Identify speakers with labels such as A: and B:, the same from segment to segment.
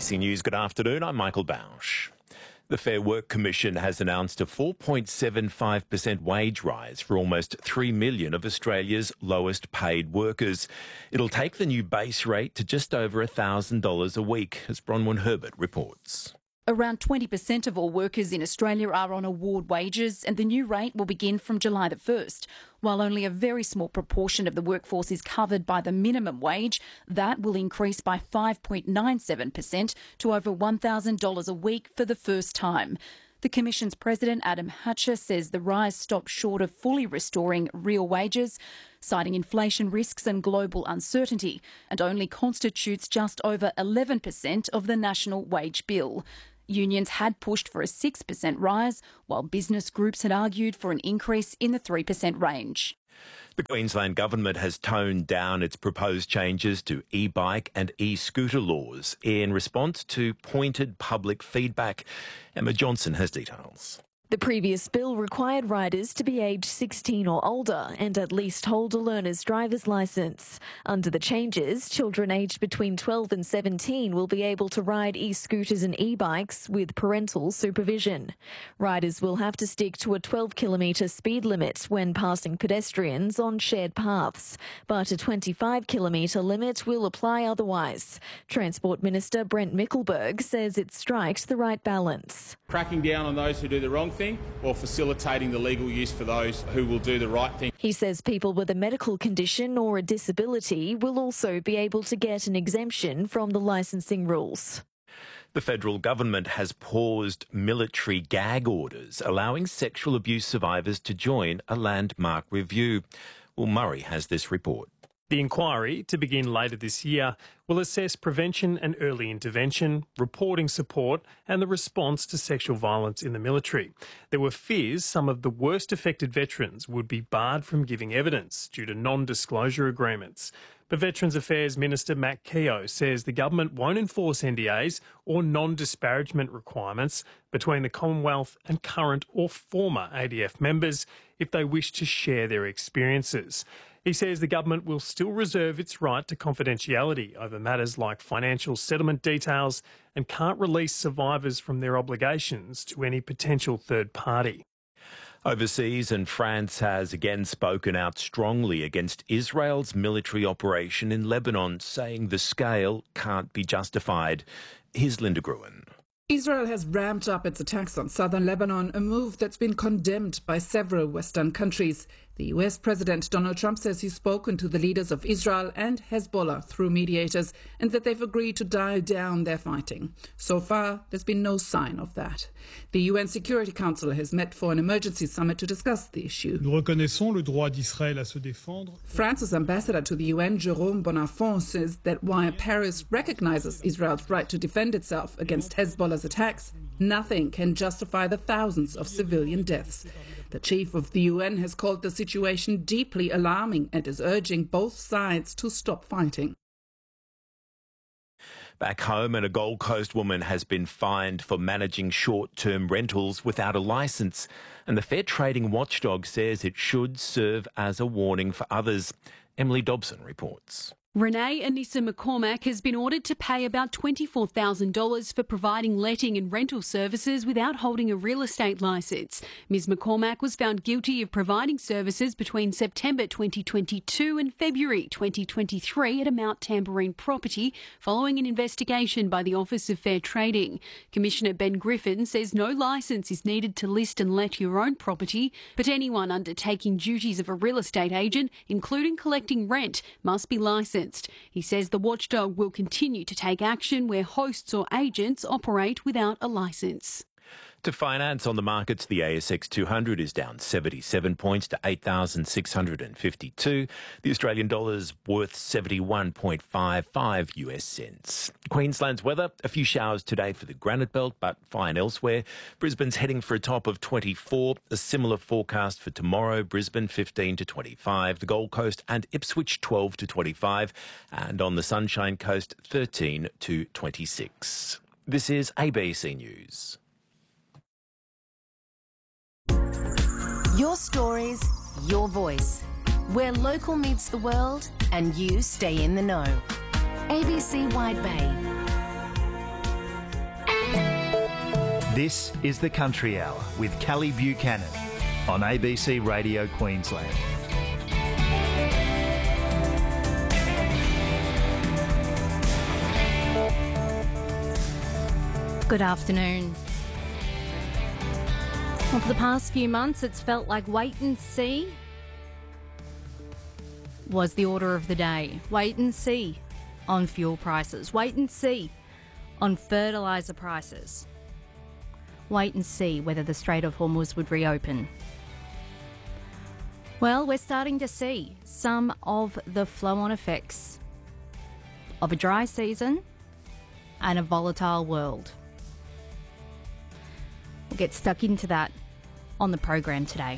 A: ABC News, good afternoon. I'm Michael Bausch. The Fair Work Commission has announced a 4.75% wage rise for almost 3 million of Australia's lowest paid workers. It'll take the new base rate to just over $1,000 a week, as Bronwyn Herbert reports.
B: Around 20% of all workers in Australia are on award wages, and the new rate will begin from July the 1st. While only a very small proportion of the workforce is covered by the minimum wage, that will increase by 5.97% to over $1,000 a week for the first time. The Commission's President, Adam Hatcher, says the rise stops short of fully restoring real wages, citing inflation risks and global uncertainty, and only constitutes just over 11% of the national wage bill. Unions had pushed for a 6% rise, while business groups had argued for an increase in the 3% range.
A: The Queensland Government has toned down its proposed changes to e-bike and e-scooter laws in response to pointed public feedback. Emma Johnson has details.
C: The previous bill required riders to be aged 16 or older and at least hold a learner's driver's licence. Under the changes, children aged between 12 and 17 will be able to ride e-scooters and e-bikes with parental supervision. Riders will have to stick to a 12-kilometre speed limit when passing pedestrians on shared paths, but a 25-kilometre limit will apply otherwise. Transport Minister Brent Mickelberg says it strikes the right balance.
D: Cracking down on those who do the wrong thing or facilitating the legal use for those who will do the right thing.
C: He says people with a medical condition or a disability will also be able to get an exemption from the licensing rules.
A: The federal government has paused military gag orders, allowing sexual abuse survivors to join a landmark review. Well, Murray has this report.
E: The inquiry, to begin later this year, will assess prevention and early intervention, reporting support and the response to sexual violence in the military. There were fears some of the worst affected veterans would be barred from giving evidence due to non-disclosure agreements. But Veterans Affairs Minister Matt Keogh says the government won't enforce NDAs or non-disparagement requirements between the Commonwealth and current or former ADF members if they wish to share their experiences. He says the government will still reserve its right to confidentiality over matters like financial settlement details and can't release survivors from their obligations to any potential third party.
A: Overseas, and France has again spoken out strongly against Israel's military operation in Lebanon, saying the scale can't be justified. Here's Linda Gruen.
F: Israel has ramped up its attacks on southern Lebanon, a move that's been condemned by several Western countries. The US President Donald Trump says he's spoken to the leaders of Israel and Hezbollah through mediators and that they've agreed to dial down their fighting. So far, there's been no sign of that. The UN Security Council has met for an emergency summit to discuss the issue.
G: Nous reconnaissons le droit d'Israël à se défendre.
F: France's ambassador to the UN, Jérôme Bonafont, says that while Paris recognizes Israel's right to defend itself against Hezbollah's attacks, nothing can justify the thousands of civilian deaths. The chief of the UN has called the situation deeply alarming and is urging both sides to stop fighting.
A: Back home, and a Gold Coast woman has been fined for managing short-term rentals without a licence. And the Fair Trading Watchdog says it should serve as a warning for others. Emily Dobson reports.
H: Renee Anissa McCormack has been ordered to pay about $24,000 for providing letting and rental services without holding a real estate licence. Ms McCormack was found guilty of providing services between September 2022 and February 2023 at a Mount Tamborine property following an investigation by the Office of Fair Trading. Commissioner Ben Griffin says no licence is needed to list and let your own property, but anyone undertaking duties of a real estate agent, including collecting rent, must be licensed. He says the watchdog will continue to take action where hosts or agents operate without a licence.
A: To finance on the markets, the ASX 200 is down 77 points to 8,652. The Australian dollar's worth 71.55 US cents. Queensland's weather, a few showers today for the Granite Belt, but fine elsewhere. Brisbane's heading for a top of 24. A similar forecast for tomorrow. Brisbane 15 to 25. The Gold Coast and Ipswich 12 to 25. And on the Sunshine Coast 13 to 26. This is ABC News.
I: Your stories, your voice. Where local meets the world and you stay in the know. ABC Wide Bay.
J: This is the Country Hour with Kelly Buchanan on ABC Radio Queensland.
K: Good afternoon. Well, for the past few months, it's felt like wait and see was the order of the day. Wait and see on fuel prices. Wait and see on fertiliser prices. Wait and see whether the Strait of Hormuz would reopen. Well, we're starting to see some of the flow-on effects of a dry season and a volatile world. We'll get stuck into that on the program today.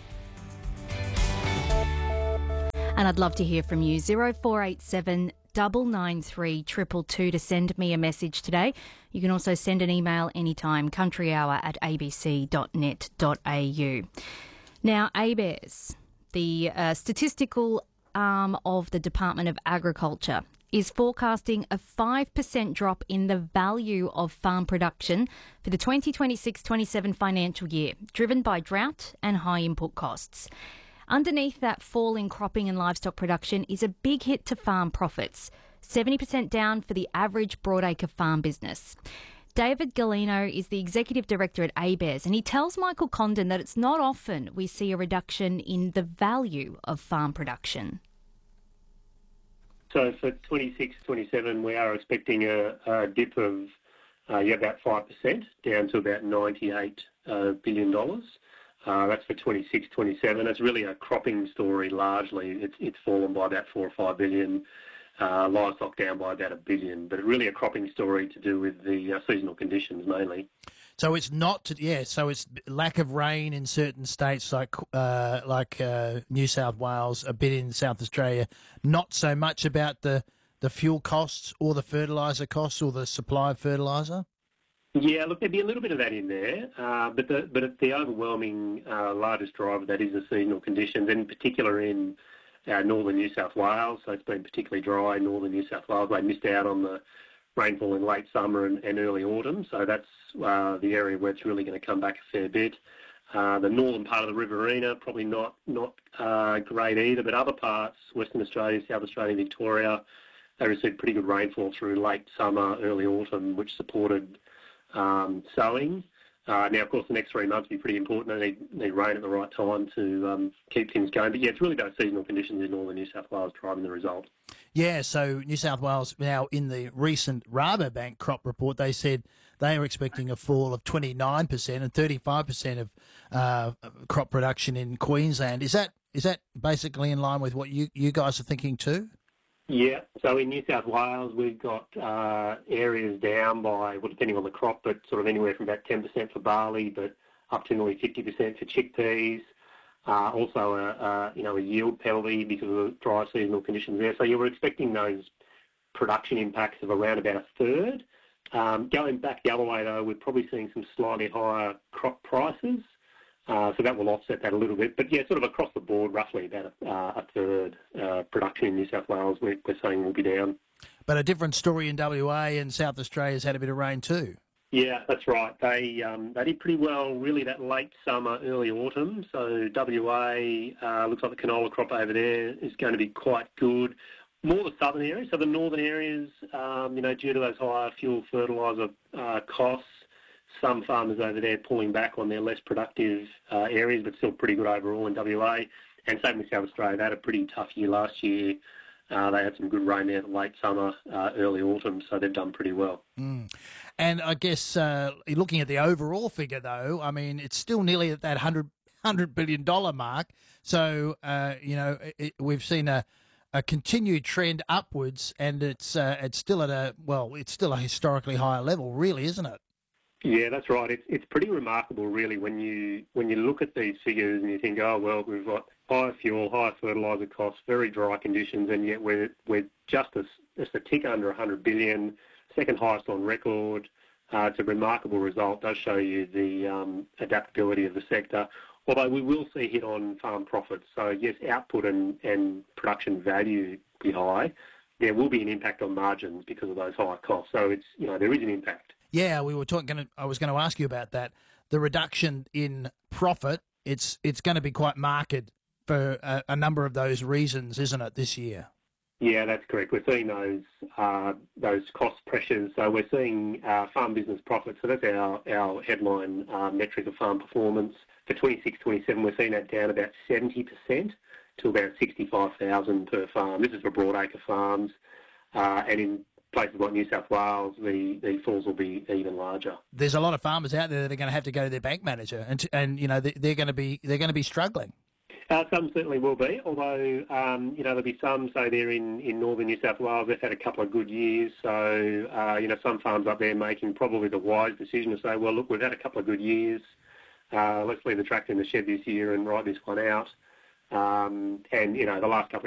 K: And I'd love to hear from you. 0487 993 222 to send me a message today. You can also send an email anytime, countryhour@abc.net.au. Now, ABARES, the statistical arm of the Department of Agriculture, is forecasting a 5% drop in the value of farm production for the 2026-27 financial year, driven by drought and high input costs. Underneath that fall in cropping and livestock production is a big hit to farm profits, 70% down for the average broadacre farm business. David Galino is the Executive Director at ABARES, and he tells Michael Condon that it's not often we see a reduction in the value of farm production.
L: So for 26-27, we are expecting a dip of about 5%, down to about $98 billion. That's for 26-27. It's really a cropping story largely. It's fallen by about 4 or 5 billion, livestock down by about $1 billion, but really a cropping story to do with the seasonal conditions mainly.
M: So it's not, so it's lack of rain in certain states like New South Wales, a bit in South Australia, not so much about the fuel costs or the fertiliser costs or the supply of fertiliser?
L: Yeah, look, there'd be a little bit of that in there, but the overwhelming largest driver, that is the seasonal conditions, and in particular in northern New South Wales. So it's been particularly dry in northern New South Wales. They missed out on the rainfall in late summer and early autumn, so that's the area where it's really going to come back a fair bit. The northern part of the Riverina, probably not great either, but other parts, Western Australia, South Australia, Victoria, they received pretty good rainfall through late summer, early autumn, which supported sowing. Now, of course, the next 3 months will be pretty important. They need rain at the right time to keep things going. But, yeah, it's really those seasonal conditions in northern New South Wales driving the result.
M: Yeah, so New South Wales, now in the recent Rabobank crop report, they said they are expecting a fall of 29% and 35% of crop production in Queensland. Is that basically in line with what you guys are thinking too?
L: Yeah, so in New South Wales, we've got areas down by, well, depending on the crop, but sort of anywhere from about 10% for barley, but up to nearly 50% for chickpeas. Also a yield penalty because of the dry seasonal conditions there. So you were expecting those production impacts of around about a third. Going back the other way, though, we're probably seeing some slightly higher crop prices. So that will offset that a little bit. But, yeah, sort of across the board, roughly about a third production in New South Wales we're saying will be down.
M: But a different story in WA, and South Australia's had a bit of rain too.
L: Yeah, that's right. They did pretty well really that late summer, early autumn. So WA looks like the canola crop over there is going to be quite good. More the southern areas. So the northern areas, due to those higher fuel fertiliser costs, some farmers over there pulling back on their less productive areas, but still pretty good overall in WA. And same with South Australia. They had a pretty tough year last year. They had some good rain there late summer, early autumn, so they've done pretty well.
M: Mm. And I guess looking at the overall figure, though, I mean, it's still nearly at that $100 billion mark. So, we've seen a continued trend upwards, and it's still at a historically higher level, really, isn't it?
L: Yeah, that's right. It's pretty remarkable, really, when you look at these figures and you think, oh well, we've got higher fuel, higher fertiliser costs, very dry conditions, and yet we're just a tick under 100 billion, second highest on record. It's a remarkable result. It does show you the adaptability of the sector. Although we will see a hit on farm profits. So yes, output and production value be high. There will be an impact on margins because of those higher costs. So it's there is an impact.
M: Yeah, we were talking. I was going to ask you about that. The reduction in profit, it's going to be quite marked for a number of those reasons, isn't it, this year?
L: Yeah, that's correct. We're seeing those cost pressures. So we're seeing farm business profits. So that's our headline metric of farm performance. For 26-27, we're seeing that down about 70% to about 65,000 per farm. This is for broadacre farms. And in places like New South Wales, the falls will be even larger.
M: There's a lot of farmers out there that are going to have to go to their bank manager, and you know they're going to be struggling.
L: Some certainly will be, although there'll be some. So they're in northern New South Wales. They've had a couple of good years. So some farms up there making probably the wise decision to say, well, look, we've had a couple of good years. Let's leave the tractor in the shed this year and ride this one out. And the last couple